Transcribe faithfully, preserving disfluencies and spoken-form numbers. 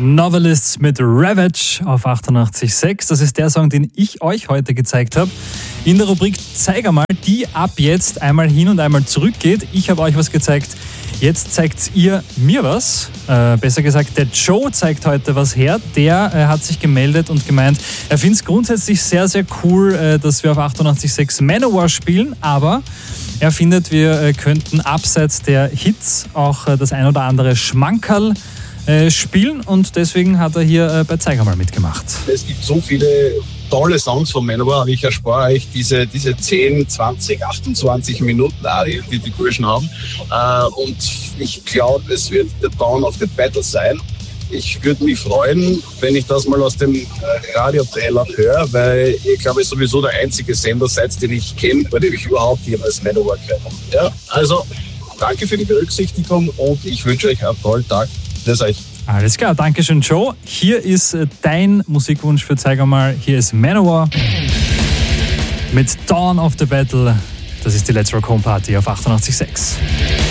Novelists mit Ravage auf achtundachtzig Komma sechs. Das ist der Song, den ich euch heute gezeigt habe. In der Rubrik Zeig einmal, die ab jetzt einmal hin und einmal zurückgeht. Ich habe euch was gezeigt, jetzt zeigt ihr mir was. Äh, besser gesagt, der Joe zeigt heute was her. Der äh, hat sich gemeldet und gemeint, er findet es grundsätzlich sehr, sehr cool, äh, dass wir auf achtundachtzig Komma sechs Manowar spielen, aber er findet, wir äh, könnten abseits der Hits auch äh, das ein oder andere Schmankerl äh, spielen und deswegen hat er hier äh, bei Zeig einmal mitgemacht. Es gibt so viele tolle Songs von Manowar, aber ich erspare euch diese, diese zehn, zwanzig, achtundzwanzig Minuten Arien, die die Burschen haben. Äh, und ich glaube, es wird der Dawn of the Battle sein. Ich würde mich freuen, wenn ich das mal aus dem Radio-Trailer höre, weil ich glaube, sowieso der einzige Sender seid, den ich kenne, bei dem ich überhaupt jemals Manowar kenne. Ja, also danke für die Berücksichtigung und ich wünsche euch einen tollen Tag. Das euch. Alles klar, danke schön, Joe. Hier ist dein Musikwunsch für Zeig einmal. Hier ist Manowar mit Dawn of the Battle. Das ist die Let's Rock Home Party auf achtundachtzig Komma sechs.